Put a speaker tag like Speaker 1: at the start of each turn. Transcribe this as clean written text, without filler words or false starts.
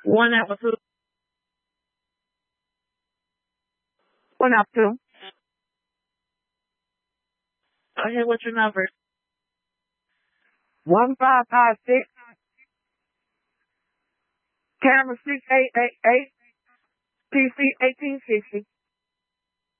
Speaker 1: One out two. One out two. Okay, what's your number? 1556. Camera 6888. PC 1860.